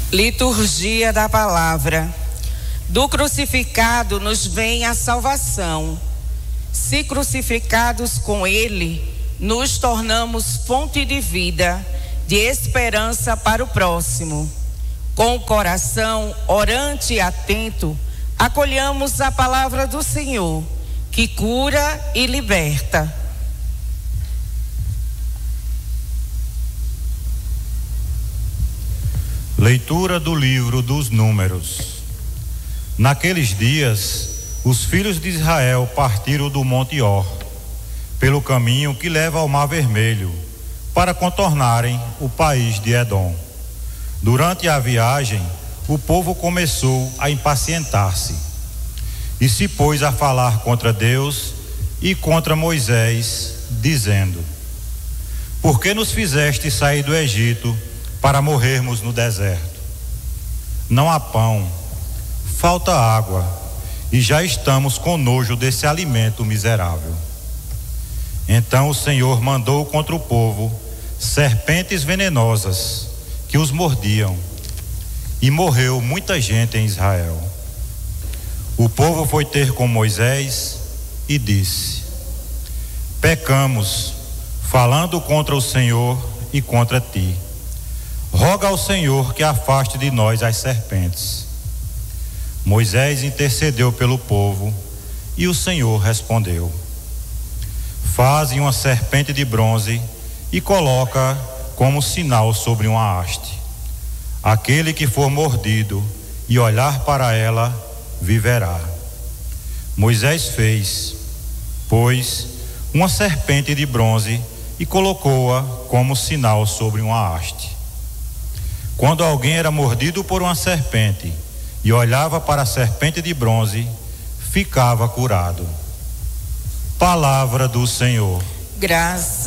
Liturgia da Palavra. Do crucificado nos vem a salvação. Se crucificados com ele, nos tornamos fonte de vida, de esperança para o próximo. Com o coração orante e atento, acolhamos a palavra do Senhor, que cura e liberta. Leitura do livro dos Números. Naqueles dias, os filhos de Israel partiram do Monte Or, pelo caminho que leva ao Mar Vermelho, para contornarem o país de Edom. Durante a viagem, o povo começou a impacientar-se e se pôs a falar contra Deus e contra Moisés, dizendo: Por que nos fizeste sair do Egito para morrermos no deserto? Não há pão, falta água, e já estamos com nojo desse alimento miserável. Então o Senhor mandou contra o povo serpentes venenosas que os mordiam, e morreu muita gente em Israel. O povo foi ter com Moisés e disse: Pecamos, falando contra o Senhor e contra ti. Roga ao Senhor que afaste de nós as serpentes. Moisés intercedeu pelo povo e o Senhor respondeu: Faze uma serpente de bronze e coloca como sinal sobre uma haste. Aquele que for mordido e olhar para ela, viverá. Moisés fez, pois, uma serpente de bronze e colocou-a como sinal sobre uma haste. Quando alguém era mordido por uma serpente e olhava para a serpente de bronze, ficava curado. Palavra do Senhor. Graças